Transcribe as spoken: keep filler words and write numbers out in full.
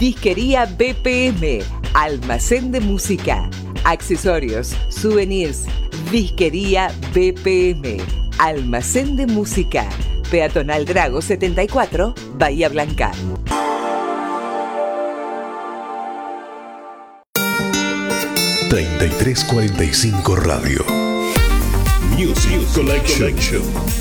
Disquería B P M, almacén de música, accesorios, souvenirs. Disquería B P M, almacén de música. Peatonal Drago setenta y cuatro, Bahía Blanca. treinta y tres cuarenta y cinco Radio. Music Collection.